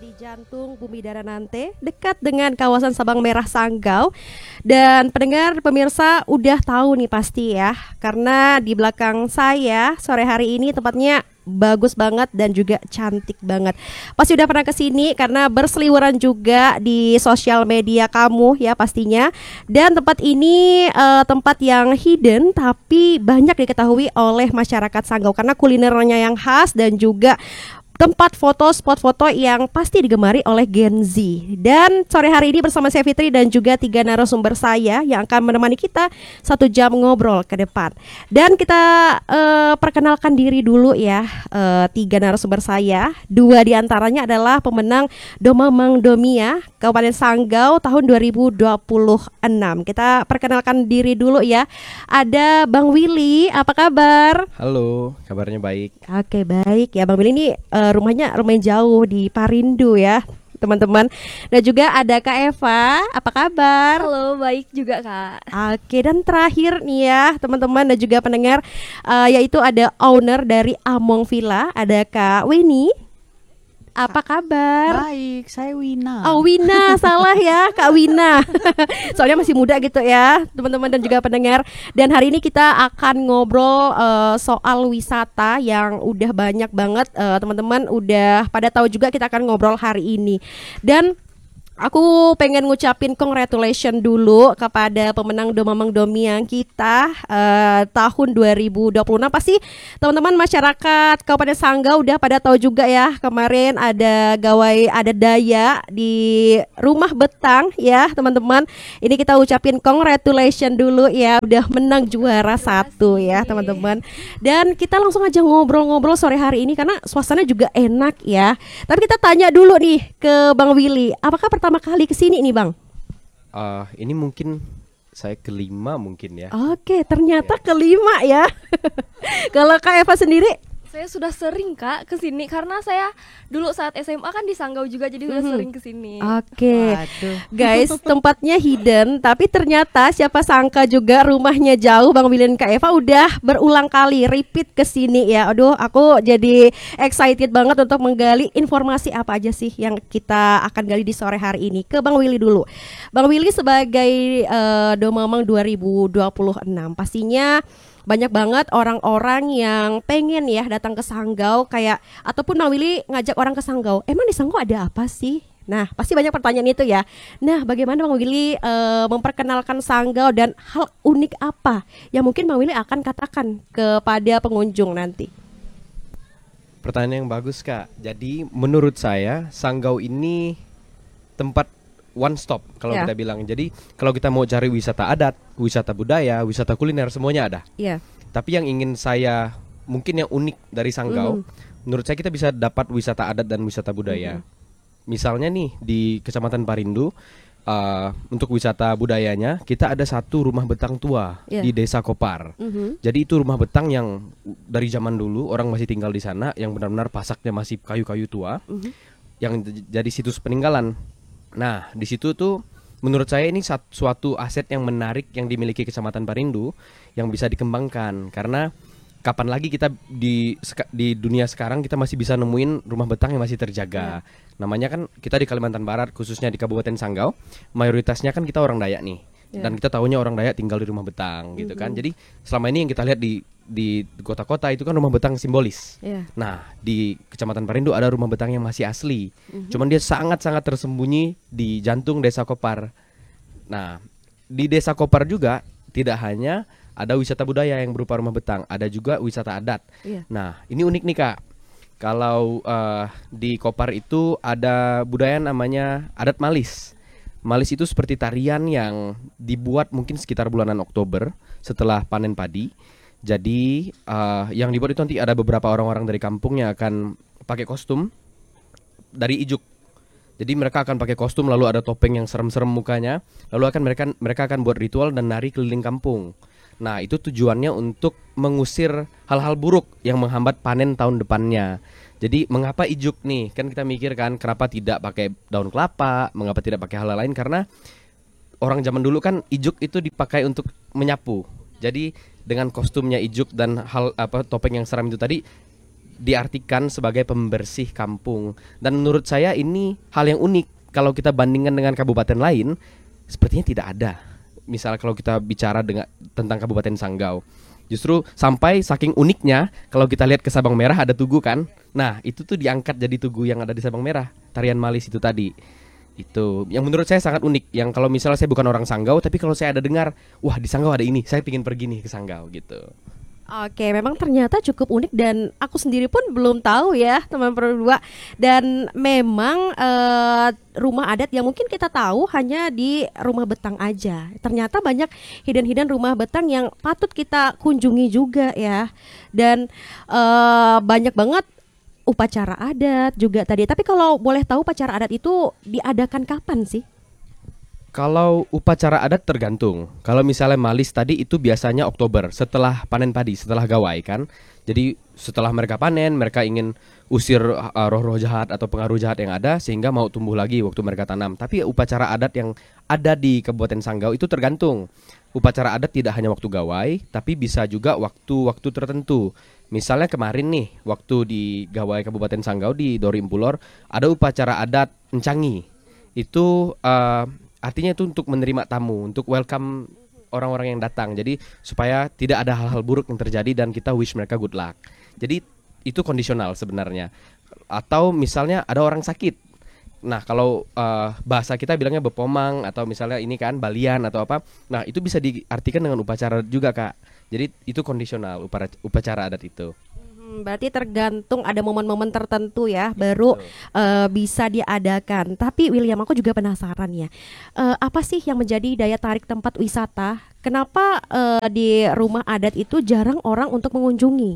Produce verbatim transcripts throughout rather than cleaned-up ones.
di jantung Bumi Daranante, dekat dengan kawasan Sabang Merah Sanggau. Dan pendengar pemirsa udah tahu nih pasti ya, karena di belakang saya sore hari ini tempatnya bagus banget dan juga cantik banget. Pasti udah pernah kesini karena berseliweran juga di sosial media kamu ya pastinya. Dan tempat ini uh, tempat yang hidden tapi banyak diketahui oleh masyarakat Sanggau karena kulinernya yang khas dan juga tempat foto, spot foto yang pasti digemari oleh Gen Z. Dan sore hari ini bersama saya Fitri dan juga tiga narasumber saya yang akan menemani kita satu jam ngobrol ke depan. Dan kita uh, perkenalkan diri dulu ya, uh, tiga narasumber saya. Dua diantaranya adalah pemenang Doma Mang Domia Kabupaten Sanggau tahun dua ribu dua puluh enam. Kita perkenalkan diri dulu ya. Ada Bang Willy, apa kabar? Halo, kabarnya baik. Oke, baik ya Bang Willy ini uh, rumahnya lumayan jauh di Parindu ya teman-teman. Dan juga ada Kak Eva, apa kabar? Halo, baik juga Kak. Oke, dan terakhir nih ya teman-teman dan juga pendengar, uh, yaitu ada owner dari Among Villa, ada Kak Weni. Apa kabar? Baik, saya Wina. Oh Wina, salah ya Kak Wina. Soalnya masih muda gitu ya teman-teman dan juga pendengar. Dan hari ini kita akan ngobrol uh, soal wisata yang udah banyak banget uh, teman-teman udah pada tahu juga kita akan ngobrol hari ini. Dan aku pengen ngucapin congratulations dulu kepada pemenang Doma Mang Domia kita uh, tahun dua ribu dua puluh enam. Pasti teman-teman masyarakat Kabupaten Sanggau udah pada tahu juga ya, kemarin ada gawai ada daya di Rumah Betang ya teman-teman. Ini kita ucapin congratulations dulu ya, udah menang juara satu ya teman-teman. Dan kita langsung aja ngobrol-ngobrol sore hari ini karena suasana juga enak ya. Tapi kita tanya dulu nih ke Bang Willy, apakah pertama pertama kali kesini nih Bang? Uh, ini mungkin saya kelima mungkin ya. Oke, ternyata ya. kelima ya. Kalau Kak Eva sendiri? Saya sudah sering Kak kesini karena saya dulu saat S M A kan di Sanggau juga, jadi udah mm-hmm. sering kesini. Oke, guys, tempatnya hidden tapi ternyata siapa sangka juga rumahnya jauh. Bang Willy dan Kak Eva udah berulang kali repeat kesini ya. Aduh, aku jadi excited banget untuk menggali informasi apa aja sih yang kita akan gali di sore hari ini. Ke Bang Willy dulu. Bang Willy sebagai uh, Doma Mang dua ribu dua puluh enam pastinya banyak banget orang-orang yang pengen ya datang ke Sanggau kayak, ataupun Bang Willy ngajak orang ke Sanggau, emang di Sanggau ada apa sih? Nah pasti banyak pertanyaan itu ya. Nah bagaimana Bang Willy uh, memperkenalkan Sanggau dan hal unik apa yang mungkin Bang Willy akan katakan kepada pengunjung nanti? Pertanyaan yang bagus Kak. Jadi menurut saya Sanggau ini tempat one stop kalau yeah. kita bilang. Jadi kalau kita mau cari wisata adat, wisata budaya, wisata kuliner, semuanya ada. Yeah. Tapi yang ingin saya, mungkin yang unik dari Sanggau, mm-hmm. menurut saya kita bisa dapat wisata adat dan wisata budaya. Mm-hmm. Misalnya nih di Kecamatan Parindu, uh, untuk wisata budayanya kita ada satu rumah betang tua yeah. di Desa Kopar. Mm-hmm. Jadi itu rumah betang yang dari zaman dulu orang masih tinggal di sana, yang benar-benar pasaknya masih kayu-kayu tua, mm-hmm. yang jadi situs peninggalan. Nah, di situ tuh menurut saya ini suatu aset yang menarik yang dimiliki Kecamatan Parindu yang bisa dikembangkan, karena kapan lagi kita di di dunia sekarang kita masih bisa nemuin rumah betang yang masih terjaga. Ya. Namanya kan kita di Kalimantan Barat, khususnya di Kabupaten Sanggau, mayoritasnya kan kita orang Dayak nih. Ya. Dan kita tahunya orang Dayak tinggal di rumah betang gitu mm-hmm. kan. Jadi selama ini yang kita lihat di di kota-kota itu kan rumah betang simbolis. Yeah. Nah, di Kecamatan Parindu ada rumah betang yang masih asli. Mm-hmm. Cuman dia sangat-sangat tersembunyi di jantung Desa Kopar. Nah, di Desa Kopar juga tidak hanya ada wisata budaya yang berupa rumah betang, ada juga wisata adat. Yeah. Nah, ini unik nih Kak. Kalau uh, di Kopar itu ada budaya namanya adat malis. Malis itu seperti tarian yang dibuat mungkin sekitar bulanan Oktober setelah panen padi. Jadi uh, yang dibuat itu nanti ada beberapa orang-orang dari kampung yang akan pakai kostum dari ijuk. Jadi mereka akan pakai kostum, lalu ada topeng yang serem-serem mukanya, lalu akan mereka mereka akan buat ritual dan nari keliling kampung. Nah itu tujuannya untuk mengusir hal-hal buruk yang menghambat panen tahun depannya. Jadi mengapa ijuk nih? Kan kita mikir kan kenapa tidak pakai daun kelapa, mengapa tidak pakai hal lain? Karena orang zaman dulu kan ijuk itu dipakai untuk menyapu. Jadi dengan kostumnya ijuk dan hal apa topeng yang seram itu tadi, diartikan sebagai pembersih kampung. Dan menurut saya ini hal yang unik kalau kita bandingkan dengan kabupaten lain, sepertinya tidak ada. Misal kalau kita bicara dengan tentang Kabupaten Sanggau, justru sampai saking uniknya kalau kita lihat ke Sabang Merah ada tugu kan. Nah, itu tuh diangkat jadi tugu yang ada di Sabang Merah, tarian Malis itu tadi. Itu yang menurut saya sangat unik. Yang kalau misalnya saya bukan orang Sanggau, tapi kalau saya ada dengar, wah di Sanggau ada ini, saya pingin pergi nih ke Sanggau gitu. Oke, memang ternyata cukup unik dan aku sendiri pun belum tahu ya teman berdua. Dan memang eh, rumah adat yang mungkin kita tahu hanya di Rumah Betang aja. Ternyata banyak hidden-hidden rumah betang yang patut kita kunjungi juga ya. Dan eh, banyak banget upacara adat juga tadi. Tapi kalau boleh tahu upacara adat itu diadakan kapan sih? Kalau upacara adat tergantung. Kalau misalnya Malis tadi itu biasanya Oktober, setelah panen padi, setelah gawai kan. Jadi setelah mereka panen, mereka ingin usir uh, roh-roh jahat atau pengaruh jahat yang ada sehingga mau tumbuh lagi waktu mereka tanam. Tapi upacara adat yang ada di Kabupaten Sanggau itu tergantung. Upacara adat tidak hanya waktu gawai, tapi bisa juga waktu-waktu tertentu. Misalnya kemarin nih, waktu di gawai Kabupaten Sanggau di Dori Impulor ada upacara adat Encangi. Itu uh, artinya itu untuk menerima tamu, untuk welcome orang-orang yang datang. Jadi supaya tidak ada hal-hal buruk yang terjadi dan kita wish mereka good luck. Jadi itu kondisional sebenarnya. Atau misalnya ada orang sakit. Nah kalau uh, bahasa kita bilangnya bepomang atau misalnya ini kan balian atau apa. Nah itu bisa diartikan dengan upacara juga Kak. Jadi itu kondisional upacara, upacara adat itu. Berarti tergantung ada momen-momen tertentu ya baru uh, bisa diadakan. Tapi William, aku juga penasaran ya, uh, apa sih yang menjadi daya tarik tempat wisata? Kenapa uh, di rumah adat itu jarang orang untuk mengunjungi?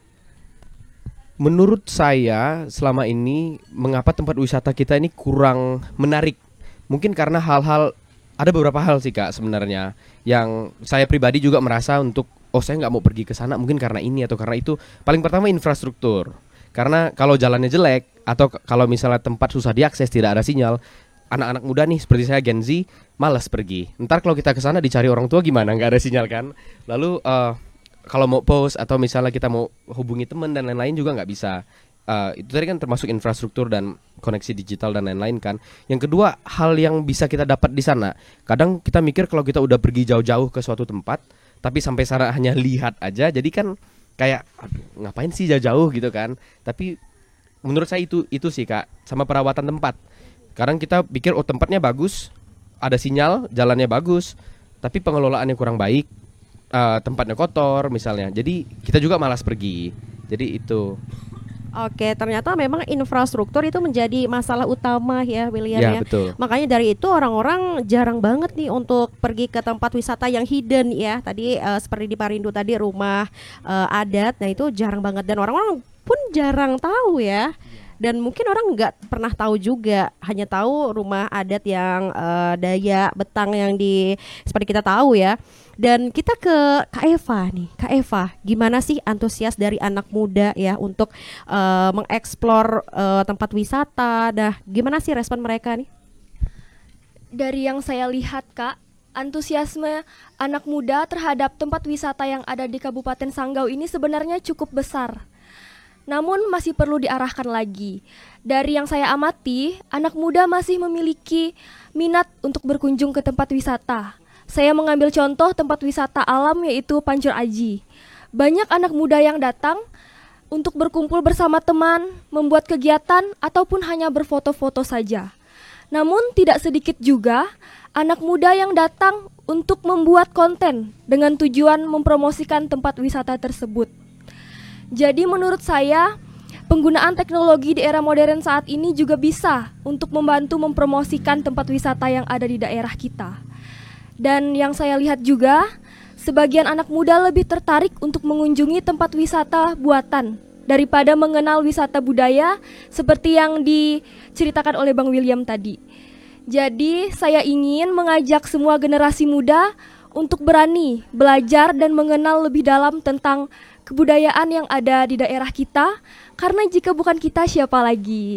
Menurut saya selama ini mengapa tempat wisata kita ini kurang menarik? Mungkin karena hal-hal, ada beberapa hal sih Kak sebenarnya yang saya pribadi juga merasa untuk oh saya nggak mau pergi ke sana mungkin karena ini atau karena itu. Paling pertama infrastruktur. Karena kalau jalannya jelek atau k- kalau misalnya tempat susah diakses, tidak ada sinyal, anak-anak muda nih seperti saya Gen Z malas pergi. Ntar kalau kita ke sana dicari orang tua gimana? Nggak ada sinyal kan? Lalu uh, kalau mau post atau misalnya kita mau hubungi teman dan lain-lain juga nggak bisa. Uh, itu tadi kan termasuk infrastruktur dan koneksi digital dan lain-lain kan. Yang kedua, hal yang bisa kita dapat di sana. Kadang kita mikir kalau kita udah pergi jauh-jauh ke suatu tempat, tapi sampai sana hanya lihat aja, jadi kan kayak aduh, ngapain sih jauh-jauh gitu kan. Tapi menurut saya itu itu sih Kak, sama perawatan tempat. Kadang kita pikir oh tempatnya bagus, ada sinyal, jalannya bagus, tapi pengelolaannya kurang baik, uh, tempatnya kotor misalnya. Jadi kita juga malas pergi. Jadi itu. Oke, ternyata memang infrastruktur itu menjadi masalah utama ya William ya. Ya, betul. Makanya dari itu orang-orang jarang banget nih untuk pergi ke tempat wisata yang hidden ya. Tadi uh, seperti di Parindu tadi rumah uh, adat, nah itu jarang banget dan orang-orang pun jarang tahu ya. Dan mungkin orang nggak pernah tahu juga, hanya tahu rumah adat yang uh, Dayak Betang yang di seperti kita tahu ya. Dan kita ke Kak Eva nih, Kak Eva, gimana sih antusias dari anak muda ya untuk uh, mengeksplor uh, tempat wisata? Nah, gimana sih respon mereka nih? Dari yang saya lihat Kak, antusiasme anak muda terhadap tempat wisata yang ada di Kabupaten Sanggau ini sebenarnya cukup besar. Namun masih perlu diarahkan lagi. Dari yang saya amati, anak muda masih memiliki minat untuk berkunjung ke tempat wisata. Saya mengambil contoh tempat wisata alam yaitu Pancur Aji. Banyak anak muda yang datang untuk berkumpul bersama teman, membuat kegiatan, ataupun hanya berfoto-foto saja. Namun tidak sedikit juga anak muda yang datang untuk membuat konten dengan tujuan mempromosikan tempat wisata tersebut. Jadi menurut saya, penggunaan teknologi di era modern saat ini juga bisa untuk membantu mempromosikan tempat wisata yang ada di daerah kita. Dan yang saya lihat juga, sebagian anak muda lebih tertarik untuk mengunjungi tempat wisata buatan daripada mengenal wisata budaya seperti yang diceritakan oleh Bang William tadi. Jadi saya ingin mengajak semua generasi muda untuk berani belajar dan mengenal lebih dalam tentang kebudayaan yang ada di daerah kita, karena jika bukan kita siapa lagi?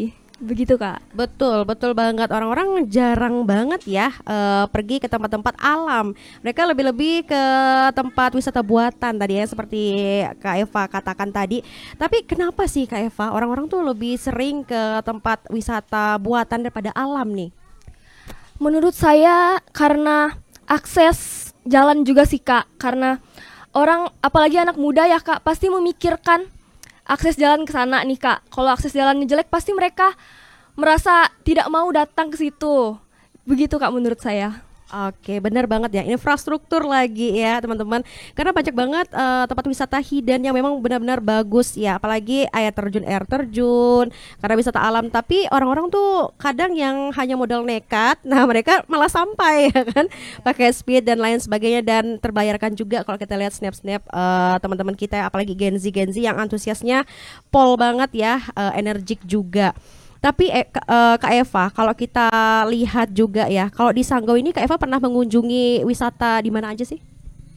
Begitu Kak. Betul, betul banget. Orang-orang jarang banget ya eh, pergi ke tempat-tempat alam. Mereka lebih-lebih ke tempat wisata buatan tadi ya, seperti Kak Eva katakan tadi. Tapi kenapa sih Kak Eva, orang-orang tuh lebih sering ke tempat wisata buatan daripada alam nih? Menurut saya karena akses jalan juga sih Kak. Karena orang apalagi anak muda ya Kak pasti memikirkan akses jalan ke sana nih Kak. Kalau akses jalannya jelek pasti mereka merasa tidak mau datang ke situ. Begitu Kak menurut saya. Oke, benar banget ya. Infrastruktur lagi ya, teman-teman. Karena banyak banget eh, tempat wisata hidden yang memang benar-benar bagus ya. Apalagi air terjun, air terjun, karena wisata alam. Tapi orang-orang tuh kadang yang hanya modal nekat, nah mereka malah sampai ya kan, pakai speed dan lain sebagainya, dan terbayarkan juga kalau kita lihat snap-snap eh, teman-teman kita, apalagi Gen Z Gen Z yang antusiasnya pol banget ya, eh, energik juga. Tapi eh, Ka- eh, Kak Eva, kalau kita lihat juga ya, kalau di Sanggau ini Kak Eva pernah mengunjungi wisata di mana aja sih?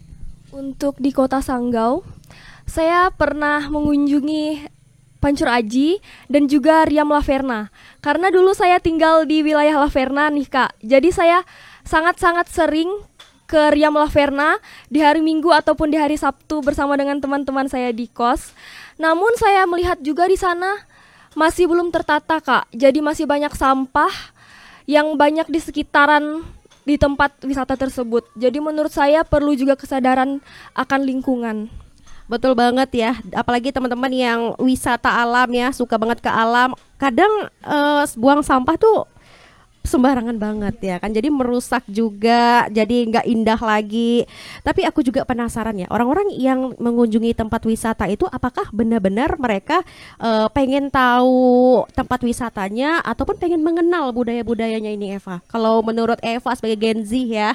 Untuk di Kota Sanggau, saya pernah mengunjungi Pancur Aji dan juga Riam Laverna. Karena dulu saya tinggal di wilayah Laverna nih Kak. Jadi saya sangat-sangat sering ke Riam Laverna di hari Minggu ataupun di hari Sabtu bersama dengan teman-teman saya di kos. Namun saya melihat juga di sana masih belum tertata Kak. Jadi masih banyak sampah yang banyak di sekitaran di tempat wisata tersebut. Jadi menurut saya perlu juga kesadaran akan lingkungan. Betul banget ya, apalagi teman-teman yang wisata alam ya, suka banget ke alam. Kadang eh, buang sampah tuh sembarangan banget ya kan, jadi merusak juga, jadi nggak indah lagi. Tapi aku juga penasaran ya, orang-orang yang mengunjungi tempat wisata itu apakah benar-benar mereka eh, pengen tahu tempat wisatanya ataupun pengen mengenal budaya-budayanya ini, Eva? Kalau menurut Eva sebagai Gen Z ya.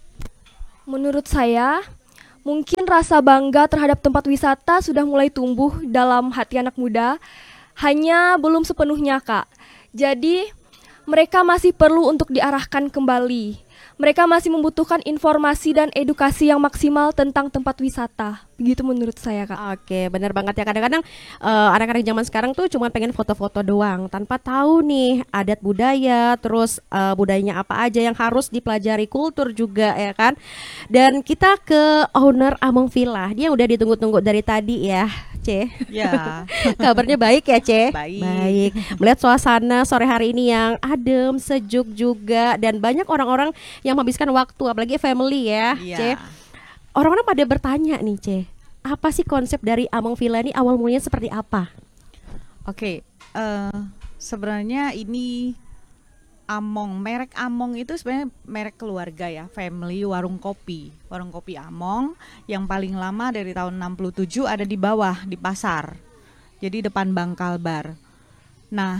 Menurut saya, mungkin rasa bangga terhadap tempat wisata sudah mulai tumbuh dalam hati anak muda, hanya belum sepenuhnya Kak. Jadi mereka masih perlu untuk diarahkan kembali. Mereka masih membutuhkan informasi dan edukasi yang maksimal tentang tempat wisata. Begitu menurut saya Kak. Oke, benar banget ya. Kadang-kadang eh, anak-anak zaman sekarang tuh cuma pengen foto-foto doang, tanpa tahu nih adat budaya, terus eh, budayanya apa aja yang harus dipelajari, kultur juga ya kan. Dan kita ke owner Among Villa, dia udah ditunggu-tunggu dari tadi ya, C. Ya, Kabarnya baik ya, C? Baik. Baik. Melihat suasana sore hari ini yang adem, sejuk juga, dan banyak orang-orang yang menghabiskan waktu, apalagi family ya, Iya. C. Orang-orang pada bertanya nih, C, apa sih konsep dari Among Villa ini, awal mulanya seperti apa? Oke. eh, sebenarnya ini Among, merek Among itu sebenarnya merek keluarga ya, family warung kopi, warung kopi Among yang paling lama dari tahun enam puluh tujuh ada di bawah di pasar, jadi depan Bangkal Bar. Nah,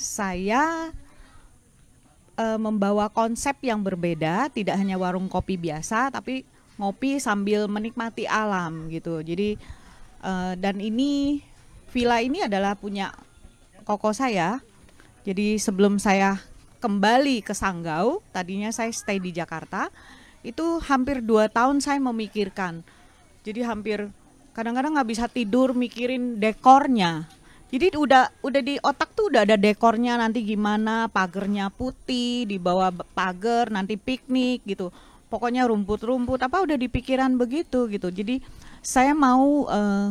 saya eh, membawa konsep yang berbeda, tidak hanya warung kopi biasa, tapi ngopi sambil menikmati alam gitu. Jadi eh, dan ini villa ini adalah punya koko saya. Jadi sebelum saya kembali ke Sanggau, tadinya saya stay di Jakarta, itu hampir dua tahun saya memikirkan. Jadi hampir kadang-kadang nggak bisa tidur mikirin dekornya. Jadi udah udah di otak tuh udah ada dekornya, nanti gimana, pagernya putih, di bawah pagar nanti piknik gitu. Pokoknya rumput-rumput apa udah di pikiran begitu gitu. Jadi saya mau eh,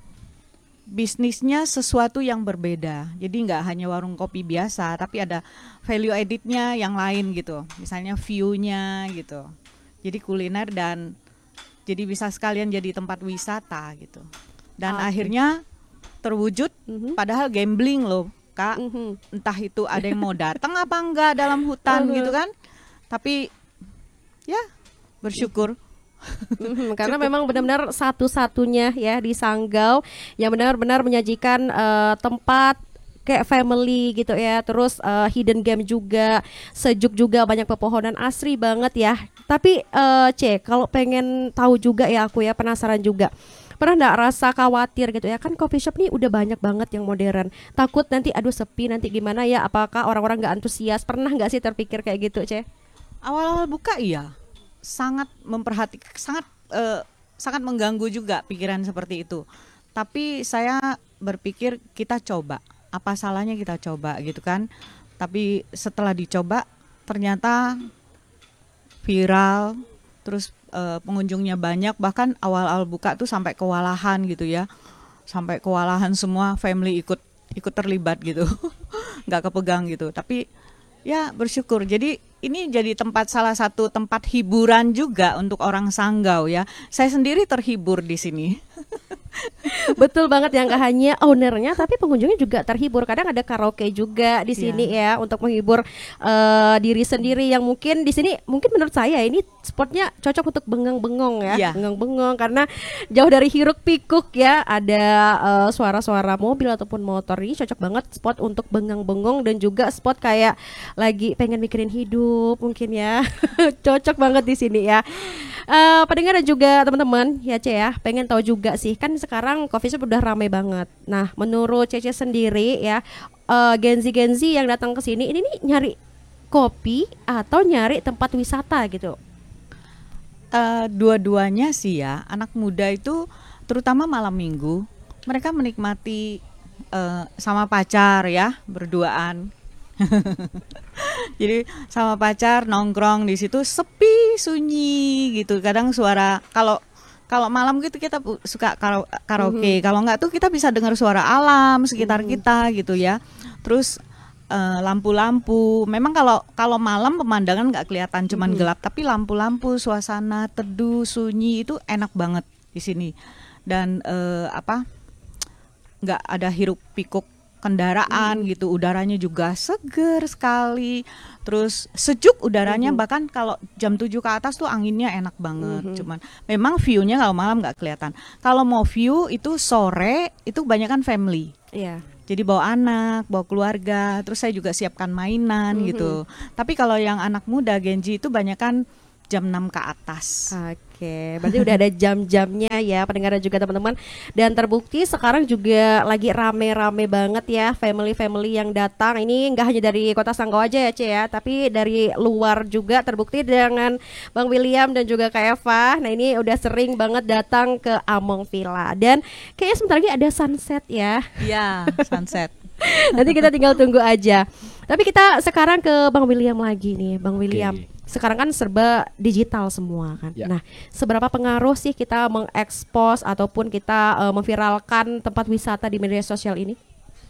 bisnisnya sesuatu yang berbeda. Jadi nggak hanya warung kopi biasa, tapi ada value added-nya yang lain gitu. Misalnya view-nya gitu. Jadi kuliner dan jadi bisa sekalian jadi tempat wisata gitu. Dan Oke. akhirnya terwujud, Mhm. padahal gambling loh Kak. Mhm. Entah itu ada yang mau datang apa enggak dalam hutan Mhm. gitu kan. Tapi ya bersyukur. Mhm, karena memang benar-benar satu-satunya ya di Sanggau yang benar-benar menyajikan eh, tempat kayak family gitu ya, terus eh, hidden game juga, sejuk juga, banyak pepohonan asri banget ya. Tapi eh, C, kalau pengen tahu juga ya, aku ya penasaran juga, pernah nggak rasa khawatir gitu ya, kan coffee shop nih udah banyak banget yang modern, takut nanti aduh sepi, nanti gimana ya, apakah orang-orang nggak antusias, pernah nggak sih terpikir kayak gitu, C? Awal-awal buka iya, sangat memperhatikan, sangat eh, sangat mengganggu juga pikiran seperti itu. Tapi saya berpikir kita coba, apa salahnya kita coba gitu kan. Tapi setelah dicoba ternyata viral, terus uh, pengunjungnya banyak, bahkan awal-awal buka tuh sampai kewalahan gitu ya. Sampai kewalahan semua, family ikut ikut terlibat gitu. Nggak kepegang gitu. Tapi ya bersyukur. Jadi ini jadi tempat salah satu tempat hiburan juga untuk orang Sanggau ya. Saya sendiri terhibur di sini. Betul banget ya, nggak hanya ownernya tapi pengunjungnya juga terhibur. Kadang ada karaoke juga di sini Iya. ya untuk menghibur eh, diri sendiri yang mungkin di sini mungkin menurut saya ini spotnya cocok untuk bengang-bengong ya, Iya. bengang-bengong karena jauh dari hiruk pikuk ya, ada eh, suara-suara mobil ataupun motor. Ini cocok banget spot untuk bengang-bengong dan juga spot kayak lagi pengen mikirin hidup mungkin ya. Cocok banget di sini ya. Eh, pendengar dan juga teman-teman ya Ce ya, pengen tahu juga sih kan sekarang coffee shop udah ramai banget. Nah menurut Cece sendiri ya, eh, Genzi-Genzi yang datang ke sini ini nih nyari kopi atau nyari tempat wisata gitu? Eh, dua-duanya sih ya, anak muda itu terutama malam minggu mereka menikmati eh, sama pacar ya, berduaan. Jadi sama pacar nongkrong di situ sepi sunyi gitu. Kadang suara kalau kalau malam gitu kita pu- suka karo- karaoke. Kalau nggak tuh kita bisa dengar suara alam sekitar kita gitu ya. Terus eh, lampu-lampu. Memang kalau kalau malam pemandangan nggak kelihatan, cuman gelap. Tapi lampu-lampu, suasana teduh, sunyi itu enak banget di sini. Dan eh, apa? Nggak ada hiruk pikuk kendaraan gitu, udaranya juga seger sekali, terus sejuk udaranya, bahkan kalau jam tujuh ke atas tuh anginnya enak banget. Cuman memang view-nya kalau malam nggak kelihatan. Kalau mau view itu sore itu kebanyakan family, Iya. jadi bawa anak, bawa keluarga, terus saya juga siapkan mainan gitu. Tapi kalau yang anak muda Genji itu banyakan jam enam ke atas. Oke, berarti udah ada jam-jamnya ya pendengar dan juga teman-teman. Dan terbukti sekarang juga lagi rame-rame banget ya family-family yang datang. Ini nggak hanya dari Kota Sanggau aja ya Ce ya, tapi dari luar juga terbukti dengan Bang William dan juga Kak Eva. Nah ini udah sering banget datang ke Among Villa. Dan kayaknya sebentar lagi ada sunset ya. Iya, sunset. Nanti kita tinggal tunggu aja. Tapi kita sekarang ke Bang William lagi nih, Bang William. Oke. Sekarang kan serba digital semua kan. Ya. Nah, seberapa pengaruh sih kita mengekspos ataupun kita eh, memviralkan tempat wisata di media sosial ini?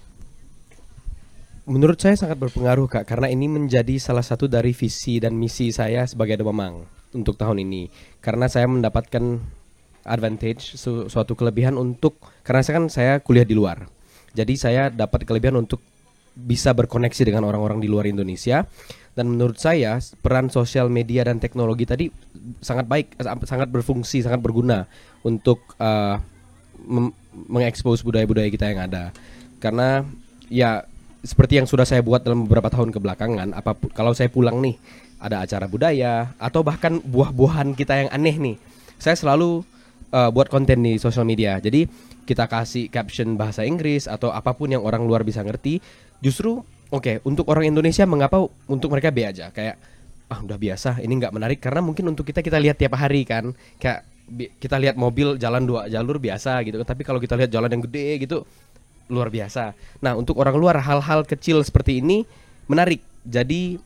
Menurut saya sangat berpengaruh Kak, karena ini menjadi salah satu dari visi dan misi saya sebagai Demamang untuk tahun ini. Karena saya mendapatkan advantage, su- suatu kelebihan untuk, karena saya kan saya kuliah di luar. Jadi saya dapat kelebihan untuk bisa berkoneksi dengan orang-orang di luar Indonesia. Dan menurut saya peran sosial media dan teknologi tadi sangat baik, sangat berfungsi, sangat berguna untuk uh, mem- mengekspos budaya-budaya kita yang ada. Karena ya seperti yang sudah saya buat dalam beberapa tahun kebelakangan, apa kalau saya pulang nih ada acara budaya atau bahkan buah-buahan kita yang aneh nih, saya selalu uh, buat konten di sosial media. Jadi kita kasih caption bahasa Inggris atau apapun yang orang luar bisa ngerti. Justru oke, okay, untuk orang Indonesia mengapa untuk mereka B aja, kayak ah udah biasa, ini nggak menarik karena mungkin untuk kita kita lihat tiap hari kan, kayak bi- kita lihat mobil jalan dua jalur biasa gitu, tapi kalau kita lihat jalan yang gede gitu luar biasa. Nah untuk orang luar hal-hal kecil seperti ini menarik. Jadi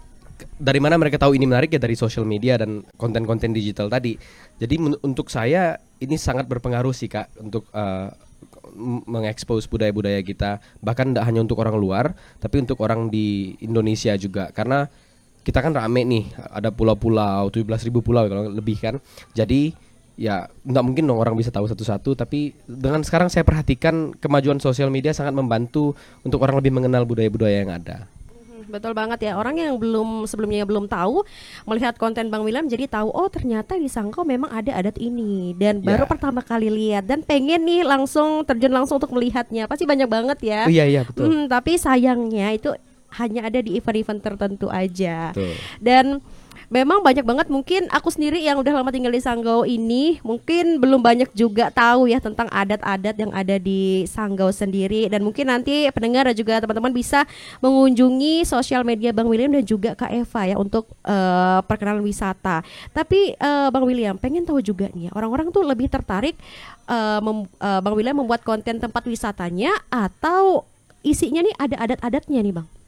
k- dari mana mereka tahu ini menarik ya dari sosial media dan konten-konten digital tadi. Jadi men- untuk saya ini sangat berpengaruh sih Kak untuk uh, m- mengekspos budaya-budaya kita, bahkan tidak hanya untuk orang luar tapi untuk orang di Indonesia juga, karena kita kan rame nih, ada pulau-pulau, tujuh belas ribu pulau kalau lebih kan. Jadi ya nggak mungkin dong orang bisa tahu satu-satu, tapi dengan sekarang saya perhatikan kemajuan sosial media sangat membantu untuk orang lebih mengenal budaya-budaya yang ada. Betul banget ya, orang yang belum sebelumnya belum tahu melihat konten Bang William jadi tahu oh ternyata di Sanggau memang ada adat ini dan baru Ya. pertama kali lihat dan pengen nih langsung terjun langsung untuk melihatnya. Pasti banyak banget ya. Oh, iya iya betul. Hmm, tapi sayangnya itu hanya ada di event-event tertentu aja. Betul. Dan memang banyak banget, mungkin aku sendiri yang udah lama tinggal di Sanggau ini mungkin belum banyak juga tahu ya tentang adat-adat yang ada di Sanggau sendiri. Dan mungkin nanti pendengar dan juga teman-teman bisa mengunjungi sosial media Bang William dan juga Kak Eva ya untuk eh, perkenalan wisata. Tapi eh, Bang William pengen tahu juga nih ya, orang-orang tuh lebih tertarik eh, mem- eh, Bang William membuat konten tempat wisatanya atau isinya nih ada adat-adatnya nih Bang.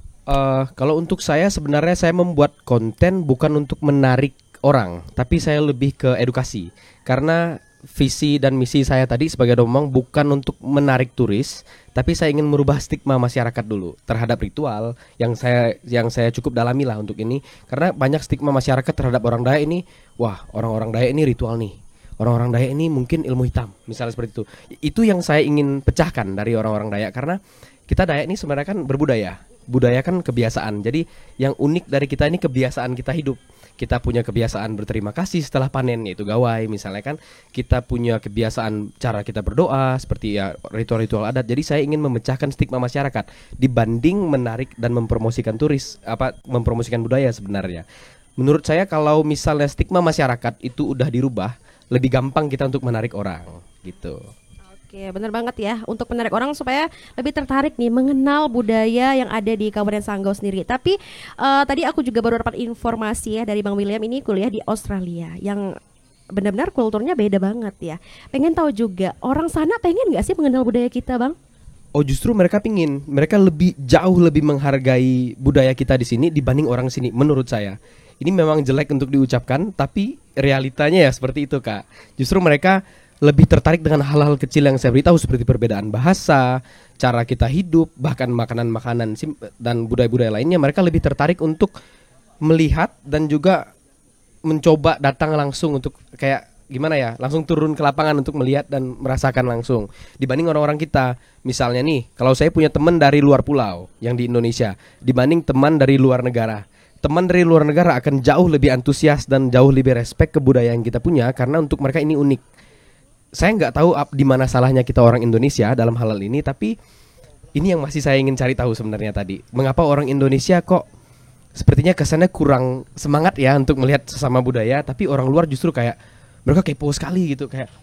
Eh, kalau untuk saya sebenarnya saya membuat konten bukan untuk menarik orang, tapi saya lebih ke edukasi. Karena visi dan misi saya tadi sebagai domong bukan untuk menarik turis, tapi saya ingin merubah stigma masyarakat dulu terhadap ritual yang saya yang saya cukup dalami lah untuk ini. Karena banyak stigma masyarakat terhadap orang Dayak ini, wah orang-orang Dayak ini ritual nih, orang-orang Dayak ini mungkin ilmu hitam, misalnya seperti itu. Itu yang saya ingin pecahkan dari orang-orang Dayak, karena kita Dayak ini sebenarnya kan berbudaya. Budaya kan kebiasaan. Jadi yang unik dari kita ini kebiasaan kita hidup. Kita punya kebiasaan berterima kasih setelah panen, yaitu gawai misalnya kan. Kita punya kebiasaan cara kita berdoa seperti ya ritual-ritual adat. Jadi saya ingin memecahkan stigma masyarakat dibanding menarik dan mempromosikan turis, apa mempromosikan budaya sebenarnya. Menurut saya kalau misalnya stigma masyarakat itu udah dirubah, lebih gampang kita untuk menarik orang gitu. Oke, benar banget ya, untuk menarik orang supaya lebih tertarik nih mengenal budaya yang ada di Kabupaten Sanggau sendiri. Tapi uh, tadi aku juga baru dapat informasi ya dari Bang William, ini kuliah di Australia yang benar-benar kulturnya beda banget ya. Pengen tahu juga orang sana pengen nggak sih mengenal budaya kita, Bang? Oh, justru mereka pingin, mereka lebih jauh lebih menghargai budaya kita di sini dibanding orang sini. Menurut saya ini memang jelek untuk diucapkan, tapi realitanya ya seperti itu, Kak. Justru mereka lebih tertarik dengan hal-hal kecil yang saya beritahu seperti perbedaan bahasa, cara kita hidup, bahkan makanan-makanan dan budaya-budaya lainnya. Mereka lebih tertarik untuk melihat dan juga mencoba datang langsung untuk kayak gimana ya, langsung turun ke lapangan untuk melihat dan merasakan langsung. Dibanding orang-orang kita, misalnya nih, kalau saya punya teman dari luar pulau yang di Indonesia, dibanding teman dari luar negara. Teman dari luar negara akan jauh lebih antusias dan jauh lebih respect ke budaya yang kita punya karena untuk mereka ini unik. Saya nggak tahu di mana salahnya kita orang Indonesia dalam hal ini, tapi ini yang masih saya ingin cari tahu sebenarnya tadi. Mengapa orang Indonesia kok sepertinya kesannya kurang semangat ya untuk melihat sesama budaya, tapi orang luar justru kayak mereka kepo sekali gitu, kayak